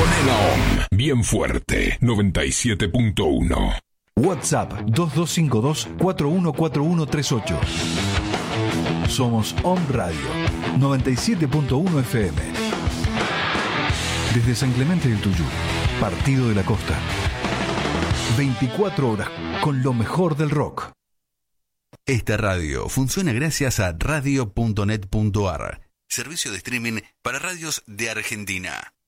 Ponela on. Bien fuerte. 97.1. WhatsApp 2252-414138. Somos Om Radio 97.1 FM. Desde San Clemente del Tuyú, Partido de la Costa. 24 horas con lo mejor del rock. Esta radio funciona gracias a radio.net.ar, servicio de streaming para radios de Argentina.